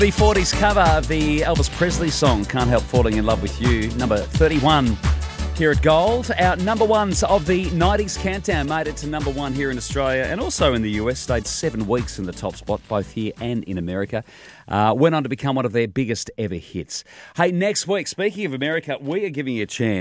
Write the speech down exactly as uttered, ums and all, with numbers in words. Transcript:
B forties cover of the Elvis Presley song, Can't Help Falling in Love with You, number thirty-one here at Gold. Our number ones of the nineties countdown made it to number one here in Australia and also in the U S, stayed seven weeks in the top spot, both here and in America. Uh, went on to become one of their biggest ever hits. Hey, next week, speaking of America, we are giving you a chance